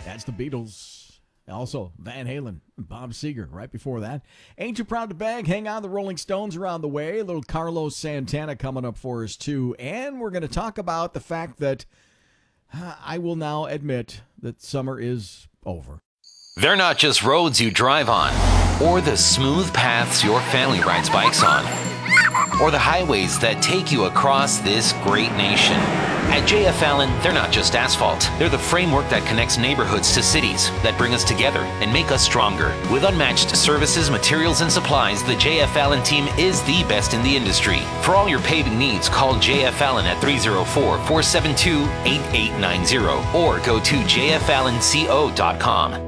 That's the Beatles. Also, Van Halen and Bob Seger right before that. Ain't Too Proud to Beg, Hang On, the Rolling Stones are on the way. A little Carlos Santana coming up for us, too. And we're going to talk about the fact that I will now admit that summer is over. They're not just roads you drive on, or the smooth paths your family rides bikes on, or the highways that take you across this great nation. At JF Allen, they're not just asphalt. They're the framework that connects neighborhoods to cities, that bring us together and make us stronger. With unmatched services, materials, and supplies, the JF Allen team is the best in the industry. For all your paving needs, call JF Allen at 304-472-8890 or go to jfallenco.com.